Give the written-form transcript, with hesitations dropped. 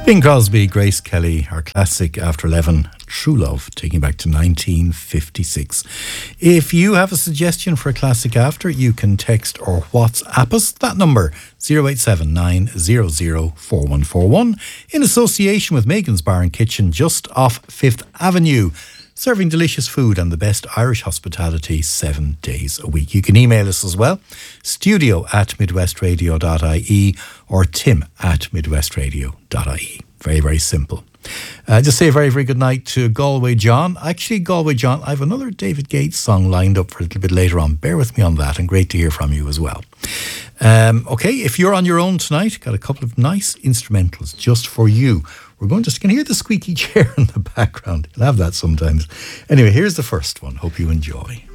Bing Crosby, Grace Kelly, our classic After 11, True Love, taking back to 1956. If you have a suggestion for a classic after, you can text or WhatsApp us. That number, 087 900 4141, in association with Megan's Bar and Kitchen, just off 5th Avenue. Serving delicious food and the best Irish hospitality 7 days a week. You can email us as well, studio@midwestradio.ie or tim@midwestradio.ie. Very, very simple. Just say a very, very good night to Galway John. Actually, Galway John, I have another David Gates song lined up for a little bit later on. Bear with me on that, and great to hear from you as well. Okay, if you're on your own tonight, got a couple of nice instrumentals just for you. We're going to, can you hear the squeaky chair in the background? You'll have that sometimes. Anyway, here's the first one. Hope you enjoy.